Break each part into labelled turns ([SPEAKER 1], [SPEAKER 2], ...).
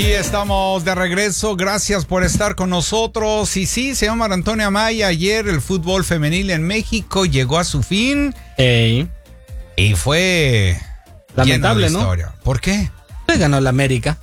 [SPEAKER 1] Aquí estamos de regreso, gracias por estar con nosotros. Y sí, se llama Antonio Amaya. Ayer el fútbol femenil en México llegó a su fin. Y fue
[SPEAKER 2] lamentable, ¿no?
[SPEAKER 1] Historia. ¿Por qué?
[SPEAKER 2] Le ganó el América.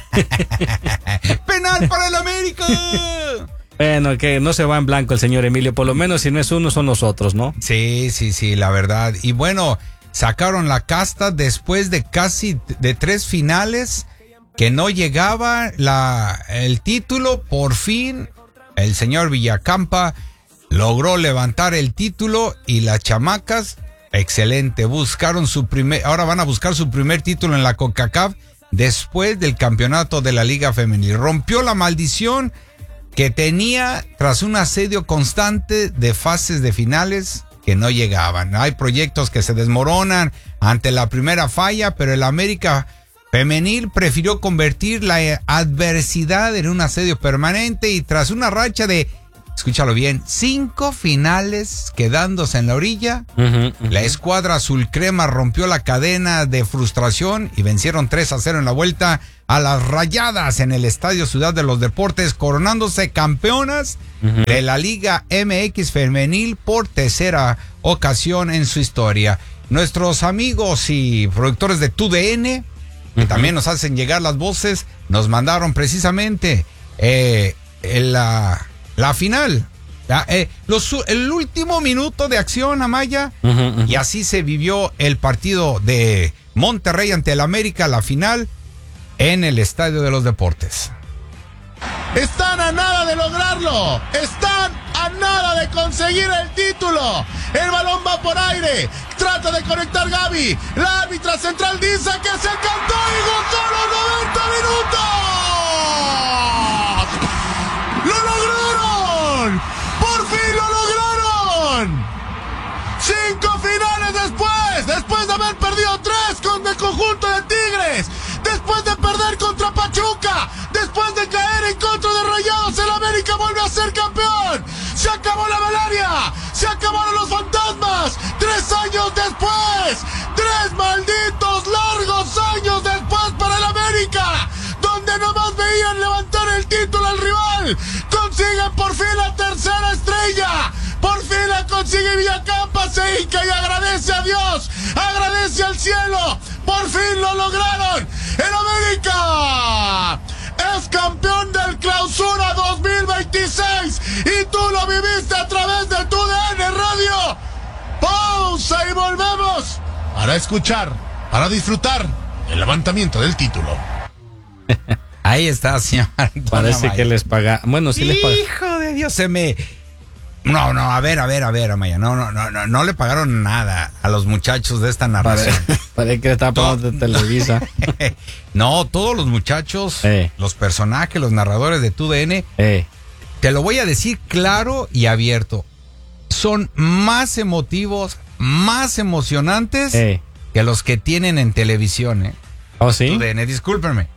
[SPEAKER 1] ¡Penal para el América!
[SPEAKER 2] Bueno, que no se va en blanco el señor Emilio, por lo menos si no es uno, son los otros, ¿no?
[SPEAKER 1] Sí, la verdad. Y bueno, sacaron la casta después de casi de 3 finales que no llegaba el título. Por fin, el señor Villacampa logró levantar el título y las chamacas, excelente, ahora van a buscar su primer título en la CONCACAF después del campeonato de la Liga Femenil. Rompió la maldición que tenía tras un asedio constante de fases de finales que no llegaban. Hay proyectos que se desmoronan ante la primera falla, pero el América Femenil prefirió convertir la adversidad en un asedio permanente y tras una racha de, escúchalo bien, 5 finales quedándose en la orilla, la escuadra azul crema rompió la cadena de frustración y vencieron 3-0 en la vuelta a las Rayadas en el Estadio Ciudad de los Deportes, coronándose campeonas de la Liga MX Femenil por tercera ocasión en su historia. Nuestros amigos y productores de TUDN, que también nos hacen llegar las voces, nos mandaron precisamente la final, el último minuto de acción, Amaya, y así se vivió el partido de Monterrey ante el América, la final en el Estadio de los Deportes.
[SPEAKER 3] Están a nada de lograrlo, están a nada de conseguir el título. El balón va por aire, trata de conectar Gaby, la árbitra central dice que se cantó y gozó los 90 minutos. ¡Lo lograron! ¡Por fin lo lograron! 5 finales después de haber perdido 3 con el conjunto de Tigres, después de perder contra Pachuca, después de caer en contra de Rayados, el América vuelve a ser campeón. Se acabó la malaria, se acabaron los fantasmas. 3 años después, 3 malditos largos años después para el América, donde nomás veían levantar el título al rival, consiguen por fin la tercera estrella. Por fin la consigue Villacampa, se hinca y agradece a Dios, agradece al cielo. Por fin lo lograron. El América es campeón del Clausura 2026 y tú lo viviste a través de TUDN Radio. Pausa y volvemos para escuchar, para disfrutar el levantamiento del título.
[SPEAKER 1] Ahí está, señor Antonio
[SPEAKER 2] Parece
[SPEAKER 1] Amaya.
[SPEAKER 2] que les paga. Bueno, sí les paga.
[SPEAKER 1] Hijo de Dios, No, a ver, Amaya, no le pagaron nada a los muchachos de esta narración.
[SPEAKER 2] Parece que está pagando de Televisa.
[SPEAKER 1] No, todos los muchachos, los personajes, los narradores de TUDN, te lo voy a decir claro y abierto, son más emotivos, más emocionantes que los que tienen en televisión.
[SPEAKER 2] ¿Oh, sí?
[SPEAKER 1] TUDN, discúlpenme.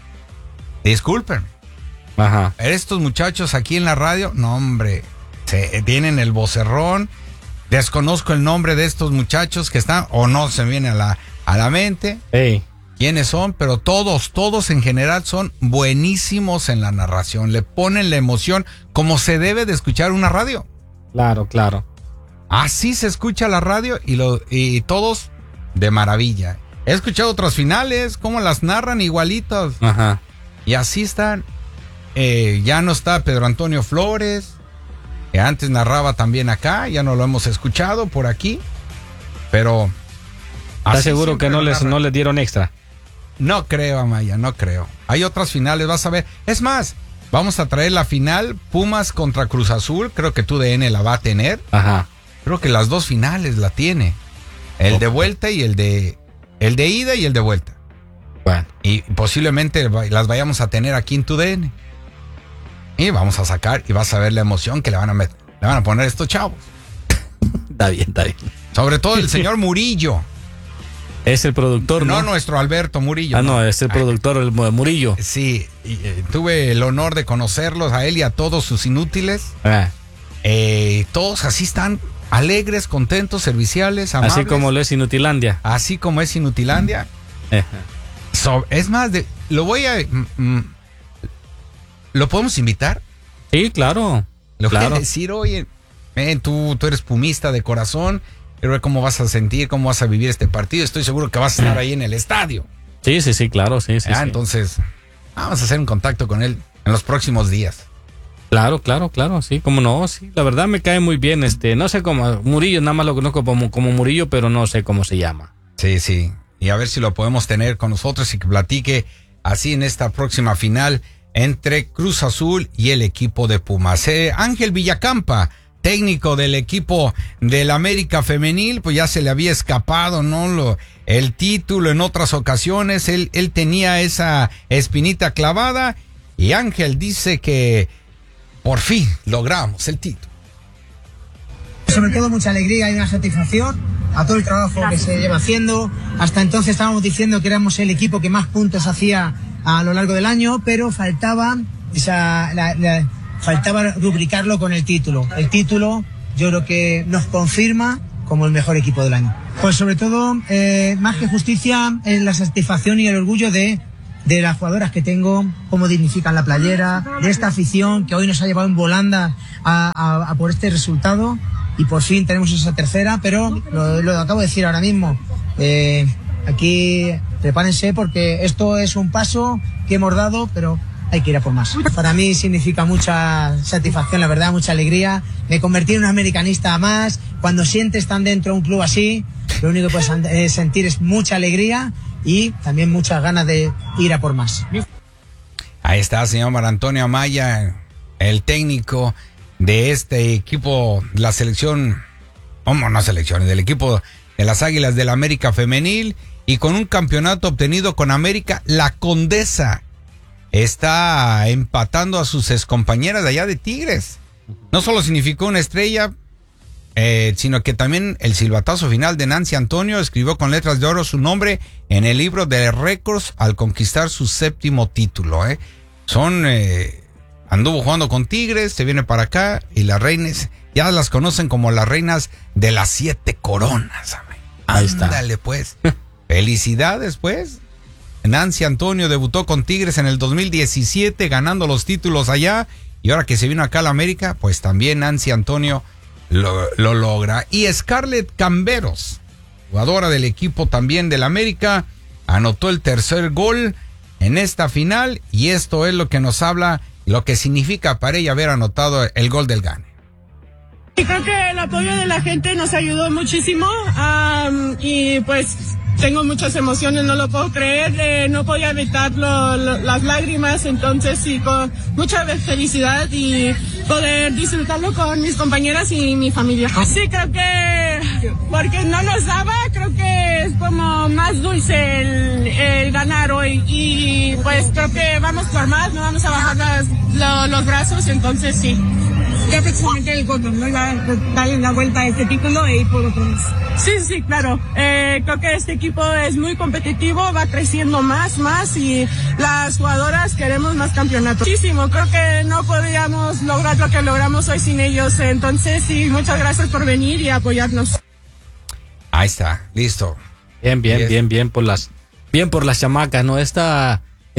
[SPEAKER 2] Ajá.
[SPEAKER 1] Estos muchachos aquí en la radio, no, hombre, tienen el vocerrón. Desconozco el nombre de estos muchachos que están, o no se me viene a la mente quiénes son, pero todos en general son buenísimos en la narración. Le ponen la emoción como se debe de escuchar una radio.
[SPEAKER 2] Claro.
[SPEAKER 1] Así se escucha la radio y todos de maravilla. He escuchado otras finales, cómo las narran igualitas.
[SPEAKER 2] Ajá.
[SPEAKER 1] Y así están. Ya no está Pedro Antonio Flores, que antes narraba también acá, ya no lo hemos escuchado por aquí, pero...
[SPEAKER 2] ¿Estás seguro que no les dieron extra?
[SPEAKER 1] No creo, Amaya, no creo. Hay otras finales, vas a ver. Es más, vamos a traer la final, Pumas contra Cruz Azul, creo que TUDN la va a tener.
[SPEAKER 2] Ajá.
[SPEAKER 1] Creo que las 2 finales la tiene. El de vuelta y el de ida y el de vuelta.
[SPEAKER 2] Bueno.
[SPEAKER 1] Y posiblemente las vayamos a tener aquí en TUDN. Y vamos a sacar y vas a ver la emoción que le van a poner a estos chavos.
[SPEAKER 2] Está bien.
[SPEAKER 1] Sobre todo el señor Murillo.
[SPEAKER 2] Es el productor, ¿no?
[SPEAKER 1] No nuestro Alberto Murillo.
[SPEAKER 2] No, es el productor, el Murillo.
[SPEAKER 1] Sí, tuve el honor de conocerlos a él y a todos sus inútiles. Todos así están alegres, contentos, serviciales, amables.
[SPEAKER 2] Así como lo es Inutilandia.
[SPEAKER 1] Así como es Inutilandia. Es más, lo voy a ¿Lo podemos invitar?
[SPEAKER 2] Sí, claro.
[SPEAKER 1] Lo
[SPEAKER 2] claro.
[SPEAKER 1] puedes decir, oye, tú eres pumista de corazón, quiero ver cómo vas a sentir, cómo vas a vivir este partido. Estoy seguro que vas a estar ahí en el estadio.
[SPEAKER 2] Sí, claro, sí.
[SPEAKER 1] Entonces, vamos a hacer un contacto con él en los próximos días.
[SPEAKER 2] Claro, sí, cómo no, sí, la verdad me cae muy bien, no sé cómo, Murillo, nada más lo conozco como Murillo, pero no sé cómo se llama.
[SPEAKER 1] Sí, y a ver si lo podemos tener con nosotros y que platique así en esta próxima final entre Cruz Azul y el equipo de Pumas. Ángel Villacampa, técnico del equipo del América Femenil, pues ya se le había escapado, ¿no? El título en otras ocasiones, él tenía esa espinita clavada y Ángel dice que por fin logramos el título.
[SPEAKER 4] Sobre todo mucha alegría y una satisfacción a todo el trabajo que se lleva haciendo. Hasta entonces estábamos diciendo que éramos el equipo que más puntos hacía a lo largo del año, pero faltaba rubricarlo con el título. El título yo creo que nos confirma como el mejor equipo del año. Pues sobre todo, más que justicia, la satisfacción y el orgullo de las jugadoras que tengo, cómo dignifican la playera, de esta afición que hoy nos ha llevado en volanda a por este resultado, y por fin tenemos esa tercera, pero lo acabo de decir ahora mismo, aquí prepárense porque esto es un paso que hemos dado, pero hay que ir a por más. Para mí significa mucha satisfacción, la verdad, mucha alegría. Me convertí en un americanista más. Cuando sientes tan dentro de un club así, lo único que puedes sentir es mucha alegría y también muchas ganas de ir a por más.
[SPEAKER 1] Ahí está, señor Mar Antonio Amaya, el técnico de este equipo, la selección, del equipo de las Águilas del América Femenil, y con un campeonato obtenido con América, la Condesa está empatando a sus excompañeras de allá de Tigres. No solo significó una estrella, sino que también el silbatazo final de Nancy Antonio escribió con letras de oro su nombre en el libro de récords al conquistar su 7º título. Anduvo jugando con Tigres, se viene para acá y las reinas, ya las conocen como las reinas de las 7 coronas.
[SPEAKER 2] Ahí está.
[SPEAKER 1] Ándale pues. Felicidades pues. Nancy Antonio debutó con Tigres en el 2017 ganando los títulos allá, y ahora que se vino acá a la América, pues también Nancy Antonio lo logra. Y Scarlett Camberos, jugadora del equipo también del América, anotó el tercer gol en esta final, y esto es lo que nos habla, lo que significa para ella haber anotado el gol del gane.
[SPEAKER 5] Y creo que el apoyo de la gente nos ayudó muchísimo, y pues tengo muchas emociones, no lo puedo creer, no podía evitar las lágrimas, entonces sí, con mucha felicidad y poder disfrutarlo con mis compañeras y mi familia. Sí, creo que porque no nos daba, creo que es como más dulce el ganar hoy, y pues creo que vamos por más, no vamos a bajar los brazos, entonces sí. Ya precisamente el Gordon, ¿no? Iba a darle la vuelta a este título e ir por otro más. Sí, claro. Creo que este equipo es muy competitivo, va creciendo más, y las jugadoras queremos más campeonatos. Muchísimo, creo que no podríamos lograr lo que logramos hoy sin ellos. Entonces, sí, muchas gracias por venir y apoyarnos.
[SPEAKER 1] Ahí está, listo.
[SPEAKER 2] Bien por las chamacas, ¿no? Esta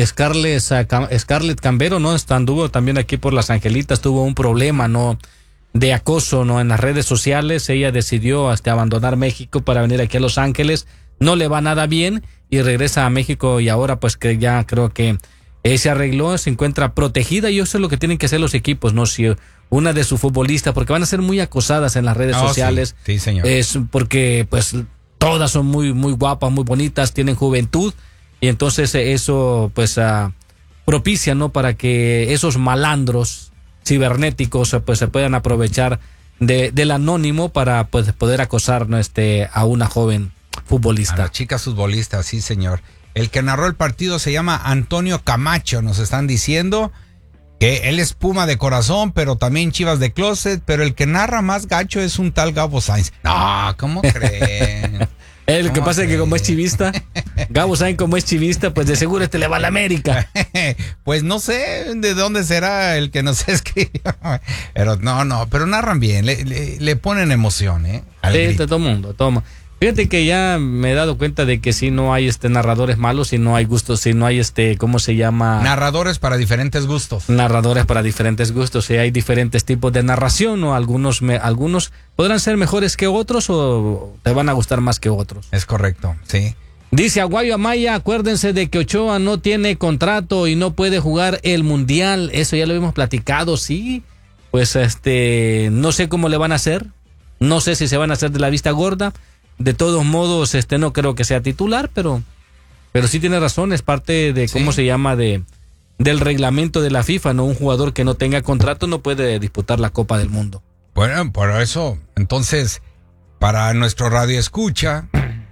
[SPEAKER 2] Scarlett Cambero, ¿no? Anduvo también aquí por las Angelitas, tuvo un problema, ¿no? De acoso, ¿no? En las redes sociales. Ella decidió abandonar México para venir aquí a Los Ángeles. No le va nada bien y regresa a México, y ahora pues que ya creo que se arregló, se encuentra protegida, y eso es lo que tienen que hacer los equipos, ¿no? Si una de sus futbolistas, porque van a ser muy acosadas en las redes sociales.
[SPEAKER 1] Sí, señor.
[SPEAKER 2] Es porque pues todas son muy, muy guapas, muy bonitas, tienen juventud. Y entonces eso pues propicia, ¿no? Para que esos malandros cibernéticos pues se puedan aprovechar del anónimo para pues poder acosar, ¿no? A una joven futbolista.
[SPEAKER 1] A la chica futbolista, sí, señor. El que narró el partido se llama Antonio Camacho, nos están diciendo que él es Puma de corazón, pero también Chivas de closet, pero el que narra más gacho es un tal Gabo Sainz. No, ¿cómo creen?
[SPEAKER 2] El que pasa es que como es chivista, Gabo Sainz como es chivista, pues de seguro le va a la América.
[SPEAKER 1] Pues no sé de dónde será el que nos escribió. Pero no, pero narran bien, le ponen emoción,
[SPEAKER 2] Sí, todo el mundo, toma. Fíjate que ya me he dado cuenta de que si no hay narradores malos, si no hay gustos, si no hay ¿cómo se llama?
[SPEAKER 1] Narradores para diferentes gustos.
[SPEAKER 2] Narradores para diferentes gustos, si hay diferentes tipos de narración, ¿no? Algunos podrán ser mejores que otros o te van a gustar más que otros.
[SPEAKER 1] Es correcto, sí.
[SPEAKER 2] Dice Aguayo Amaya, acuérdense de que Ochoa no tiene contrato y no puede jugar el Mundial. Eso ya lo hemos platicado, sí. Pues no sé cómo le van a hacer. No sé si se van a hacer de la vista gorda. De todos modos, no creo que sea titular, pero sí tiene razón, es parte de cómo se llama del reglamento de la FIFA, ¿no? Un jugador que no tenga contrato no puede disputar la Copa del Mundo.
[SPEAKER 1] Bueno, por eso, entonces, para nuestro radio escucha,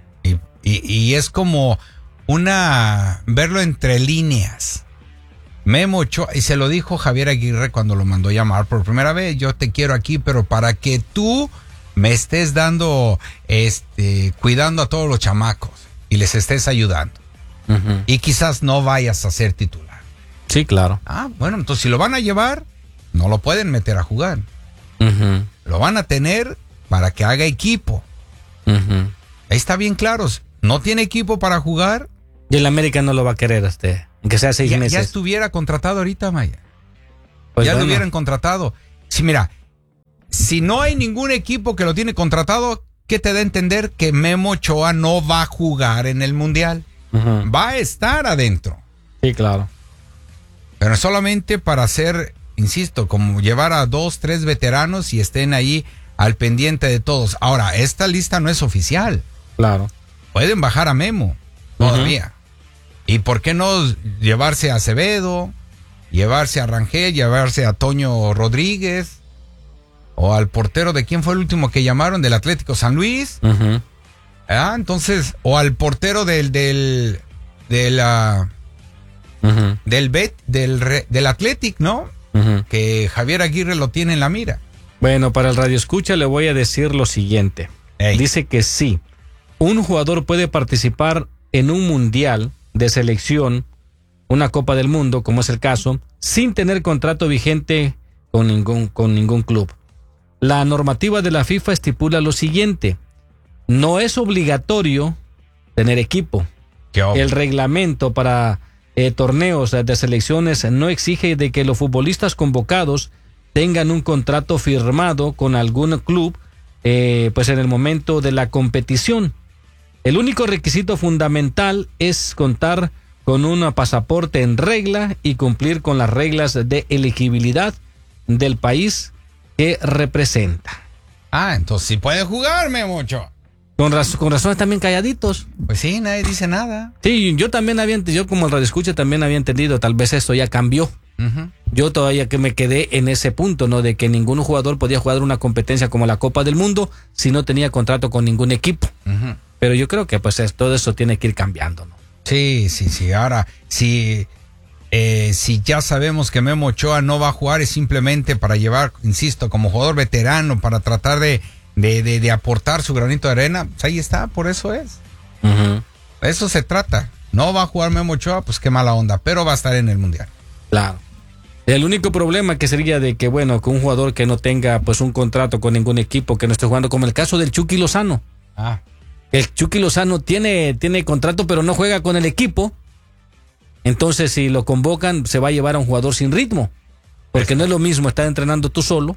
[SPEAKER 1] y es como verlo entre líneas. Memo Ochoa, y se lo dijo Javier Aguirre cuando lo mandó llamar por primera vez, yo te quiero aquí, pero para que tú me estés dando, cuidando a todos los chamacos y les estés ayudando. Uh-huh. Y quizás no vayas a ser titular.
[SPEAKER 2] Sí, claro.
[SPEAKER 1] Bueno, entonces si lo van a llevar, no lo pueden meter a jugar. Uh-huh. Lo van a tener para que haga equipo. Uh-huh. Ahí está bien claro. No tiene equipo para jugar.
[SPEAKER 2] Y el América no lo va a querer, aunque sea 6 meses.
[SPEAKER 1] Ya estuviera contratado ahorita, Maya.
[SPEAKER 2] Pues
[SPEAKER 1] ya lo hubieran contratado. Sí, mira, si no hay ningún equipo que lo tiene contratado, ¿qué te da a entender que Memo Ochoa no va a jugar en el Mundial? Uh-huh. Va a estar adentro.
[SPEAKER 2] Sí, claro.
[SPEAKER 1] Pero solamente para hacer, insisto, como llevar a 2, 3 veteranos y estén ahí al pendiente de todos. Ahora, esta lista no es oficial.
[SPEAKER 2] Claro.
[SPEAKER 1] Pueden bajar a Memo todavía. ¿Y por qué no llevarse a Acevedo, llevarse a Rangel, llevarse a Toño Rodríguez? O al portero de quién fue el último que llamaron, del Atlético San Luis. Uh-huh. Entonces, o al portero del Athletic, ¿no? Uh-huh. Que Javier Aguirre lo tiene en la mira.
[SPEAKER 2] Bueno, para el radio escucha le voy a decir lo siguiente. Dice que sí, un jugador puede participar en un mundial de selección, una Copa del Mundo, como es el caso, sin tener contrato vigente con ningún club. La normativa de la FIFA estipula lo siguiente: no es obligatorio tener equipo. El reglamento para torneos de selecciones no exige de que los futbolistas convocados tengan un contrato firmado con algún club pues en el momento de la competición. El único requisito fundamental es contar con un pasaporte en regla y cumplir con las reglas de elegibilidad del país que representa.
[SPEAKER 1] Entonces sí puede jugar, Memo Ochoa.
[SPEAKER 2] Con razón están bien calladitos.
[SPEAKER 1] Pues sí, nadie dice nada.
[SPEAKER 2] Sí, yo como el radio escucha también había entendido, tal vez esto ya cambió. Uh-huh. Yo todavía que me quedé en ese punto, ¿no? De que ningún jugador podía jugar una competencia como la Copa del Mundo si no tenía contrato con ningún equipo. Uh-huh. Pero yo creo que pues todo eso tiene que ir cambiando, ¿no?
[SPEAKER 1] Sí. Ahora, si ya sabemos que Memo Ochoa no va a jugar, es simplemente para llevar, insisto, como jugador veterano, para tratar de aportar su granito de arena, pues ahí está, por eso es. Uh-huh. Eso se trata. No va a jugar Memo Ochoa, pues qué mala onda, pero va a estar en el Mundial.
[SPEAKER 2] Claro. El único problema que sería de que, bueno, que un jugador que no tenga pues un contrato con ningún equipo, que no esté jugando, como el caso del Chucky Lozano. El Chucky Lozano tiene contrato, pero no juega con el equipo. Entonces, si lo convocan, se va a llevar a un jugador sin ritmo. Porque no es lo mismo estar entrenando tú solo,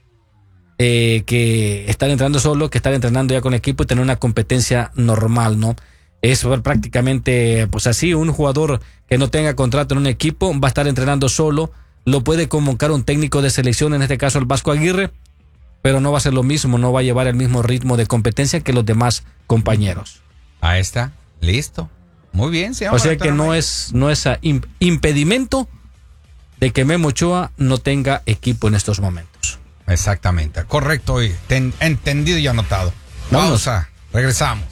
[SPEAKER 2] que estar entrenando ya con equipo y tener una competencia normal, ¿no? Es prácticamente, pues así, un jugador que no tenga contrato en un equipo va a estar entrenando solo, lo puede convocar un técnico de selección, en este caso el Vasco Aguirre, pero no va a ser lo mismo, no va a llevar el mismo ritmo de competencia que los demás compañeros.
[SPEAKER 1] Ahí está, listo. Muy bien,
[SPEAKER 2] o sea que no es impedimento de que Memo Ochoa no tenga equipo en estos momentos.
[SPEAKER 1] Exactamente, correcto, entendido y anotado. Pausa, regresamos.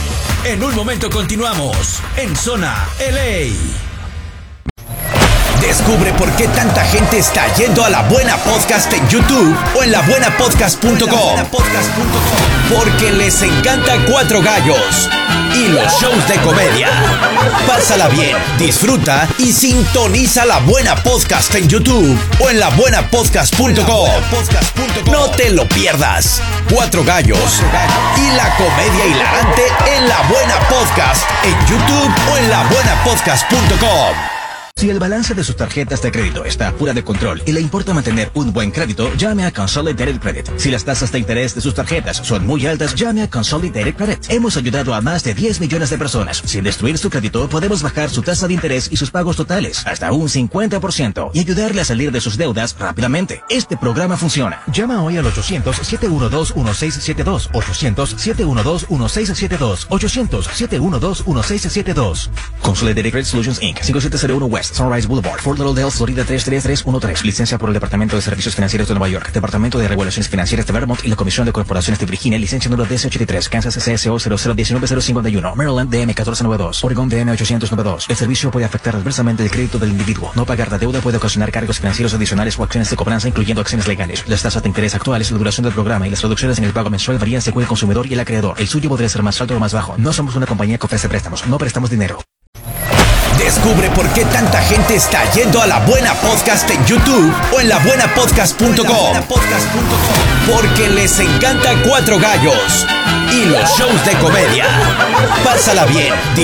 [SPEAKER 6] En un momento continuamos en Zona LA. Descubre por qué tanta gente está yendo a La Buena Podcast en YouTube o en labuenapodcast.com. Porque les encanta Cuatro Gallos y los shows de comedia. Pásala bien, disfruta y sintoniza La Buena Podcast en YouTube o en labuenapodcast.com. No te lo pierdas. Cuatro Gallos y la comedia hilarante en La Buena Podcast en YouTube o en labuenapodcast.com.
[SPEAKER 7] Si el balance de sus tarjetas de crédito está fuera de control y le importa mantener un buen crédito, llame a Consolidated Credit. Si las tasas de interés de sus tarjetas son muy altas, llame a Consolidated Credit. Hemos ayudado a más de 10 millones de personas. Sin destruir su crédito, podemos bajar su tasa de interés y sus pagos totales hasta un 50% y ayudarle a salir de sus deudas rápidamente. Este programa funciona. Llama hoy al 800-712-1672. 800-712-1672. 800-712-1672. Consolidated Credit Solutions Inc. 5701 West Sunrise Boulevard, Fort Lauderdale, Florida 33313. Licencia por el Departamento de Servicios Financieros de Nueva York, Departamento de Regulaciones Financieras de Vermont y la Comisión de Corporaciones de Virginia. Licencia número DC83, Kansas CSO 0019051, Maryland DM 1492, Oregon DM 892. El servicio puede afectar adversamente el crédito del individuo. No pagar la deuda puede ocasionar cargos financieros adicionales o acciones de cobranza, incluyendo acciones legales. Las tasas de interés actuales, la duración del programa y las reducciones en el pago mensual varían según el consumidor y el acreedor. El suyo podría ser más alto o más bajo. No somos una compañía que ofrece préstamos. No prestamos dinero.
[SPEAKER 6] Descubre por qué tanta gente está yendo a La Buena Podcast en YouTube o en labuenapodcast.com. Porque les encanta Cuatro Gallos y los shows de comedia. Pásala bien,